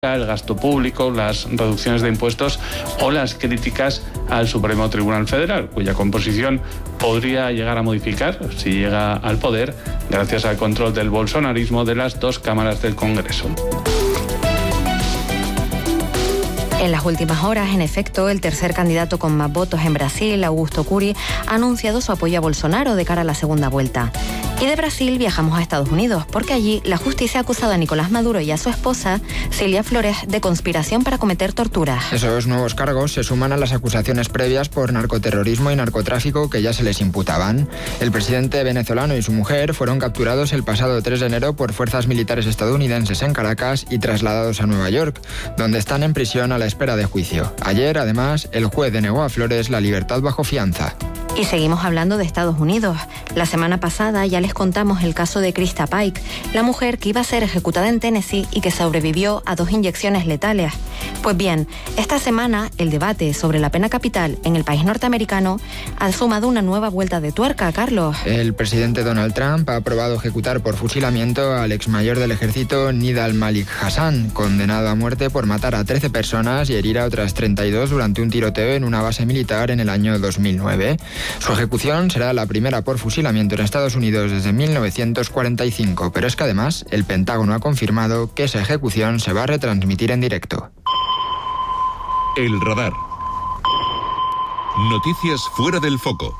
el gasto público, las reducciones de impuestos o las críticas al Supremo Tribunal Federal, cuya composición podría llegar a modificar si llega al poder gracias al control del bolsonarismo de las dos cámaras del Congreso. En las últimas horas, en efecto, el tercer candidato con más votos en Brasil, Augusto Cury, ha anunciado su apoyo a Bolsonaro de cara a la segunda vuelta. Y de Brasil viajamos a Estados Unidos, porque allí la justicia ha acusado a Nicolás Maduro y a su esposa, Cilia Flores, de conspiración para cometer torturas. Esos nuevos cargos se suman a las acusaciones previas por narcoterrorismo y narcotráfico que ya se les imputaban. El presidente venezolano y su mujer fueron capturados el pasado 3 de enero por fuerzas militares estadounidenses en Caracas y trasladados a Nueva York, donde están en prisión a la espera de juicio. Ayer, además, el juez denegó a Flores la libertad bajo fianza. Y seguimos hablando de Estados Unidos. La semana pasada ya les contamos el caso de Krista Pike, la mujer que iba a ser ejecutada en Tennessee y que sobrevivió a 2 inyecciones letales. Pues bien, esta semana el debate sobre la pena capital en el país norteamericano ha sumado una nueva vuelta de tuerca, Carlos. El presidente Donald Trump ha aprobado ejecutar por fusilamiento al exmayor del ejército Nidal Malik Hassan, condenado a muerte por matar a 13 personas y herir a otras 32 durante un tiroteo en una base militar en el año 2009. Su ejecución será la primera por fusilamiento en Estados Unidos desde 1945, pero es que además el Pentágono ha confirmado que esa ejecución se va a retransmitir en directo. El radar. Noticias fuera del foco.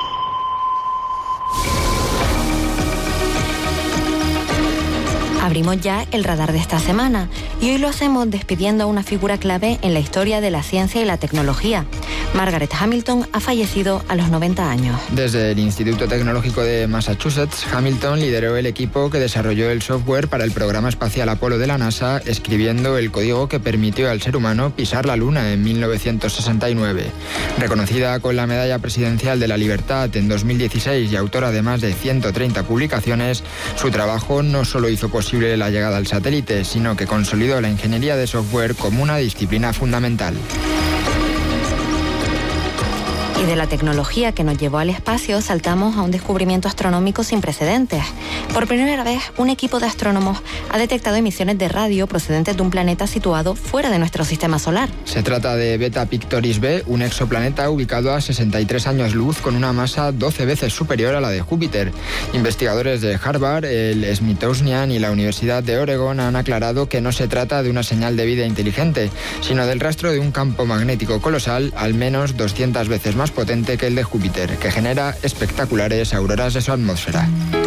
Abrimos ya el radar de esta semana y hoy lo hacemos despidiendo a una figura clave en la historia de la ciencia y la tecnología. Margaret Hamilton ha fallecido a los 90 años. Desde el Instituto Tecnológico de Massachusetts, Hamilton lideró el equipo que desarrolló el software para el programa espacial Apolo de la NASA, escribiendo el código que permitió al ser humano pisar la Luna en 1969. Reconocida con la Medalla Presidencial de la Libertad en 2016 y autora de más de 130 publicaciones, su trabajo no solo hizo posible la llegada al satélite, sino que consolidó la ingeniería de software como una disciplina fundamental. Y de la tecnología que nos llevó al espacio saltamos a un descubrimiento astronómico sin precedentes. Por primera vez, un equipo de astrónomos ha detectado emisiones de radio procedentes de un planeta situado fuera de nuestro sistema solar. Se trata de Beta Pictoris b, un exoplaneta ubicado a 63 años luz con una masa 12 veces superior a la de Júpiter. Investigadores de Harvard, el Smithsonian y la Universidad de Oregon han aclarado que no se trata de una señal de vida inteligente, sino del rastro de un campo magnético colosal al menos 200 veces más potente que el de Júpiter, que genera espectaculares auroras de su atmósfera.